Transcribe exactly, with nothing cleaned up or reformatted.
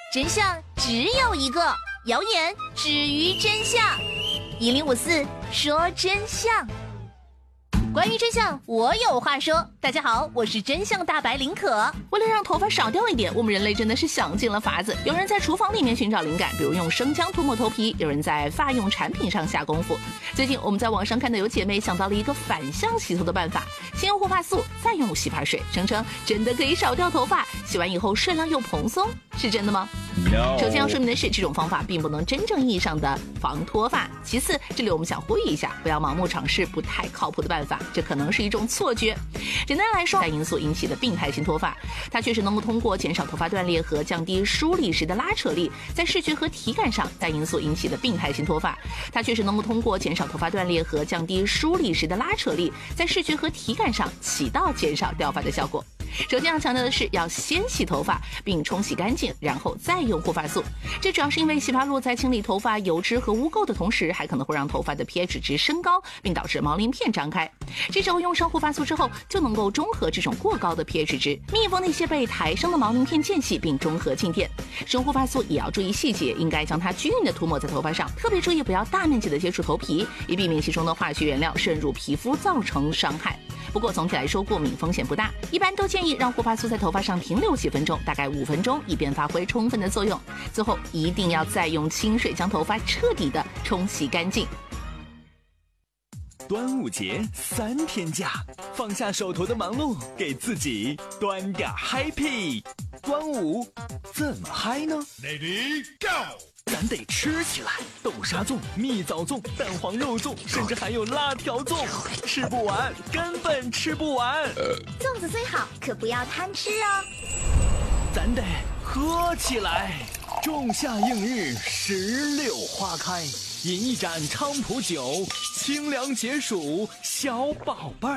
真相只有一个，谣言止于真相。一零五四说真相。关于真相，我有话说。大家好，我是真相大白林可。 为了让头发少掉一点，我们人类真的是想尽了法子。有人在厨房里面寻找灵感，比如用生姜涂抹头皮；有人在发用产品上下功夫。最近我们在网上看到有姐妹想到了一个反向洗头的办法，先用护发素，再用洗发水，声称真的可以少掉头发，洗完以后顺亮又蓬松，是真的吗？ No. 首先要说明的是，这种方法并不能真正意义上的防脱发。其次，这里我们想呼吁一下，不要盲目尝试不太靠谱的办法，这可能是一种错觉。简单来说，因素引起的病态性脱发，它确实能够通过减少头发断裂和降低梳理时的拉扯力，在视觉和体感上，在因素引起的病态性脱发，它确实能够通过减少头发断裂和降低梳理时的拉扯力，在视觉和体感上起到减少掉发的效果。 首先要强调的是，要先洗头发并冲洗干净，然后再用护发素。这主要是因为洗发露在清理头发油脂和污垢的同时，还可能会让头发的 pH 值升高，并导致毛鳞片张开。这时候用上护发素之后，就能够中和这种过高的 pH 值，密封那些被抬升的毛鳞片间隙，并中和静电。使用护发素也要注意细节，应该将它均匀的涂抹在头发上，特别注意不要大面积的接触头皮，以避免其中的化学原料渗入皮肤造成伤害。 不过总体来说，过敏风险不大，一般都建议让护发素在头发上停留几分钟，大概五分钟，以便发挥充分的作用。最后一定要再用清水将头发彻底的冲洗干净。 端午节三天假，放下手头的忙碌，给自己端点 happy。端午怎么嗨呢 ？Lady Go！ 咱得吃起来，豆沙粽、蜜枣粽、蛋黄肉粽，甚至还有辣条粽，吃不完，根本吃不完。 粽子最好，可不要贪吃哦。 咱得喝起来，仲夏映日，石榴花开，饮一盏菖蒲酒，清凉解暑，小宝贝儿。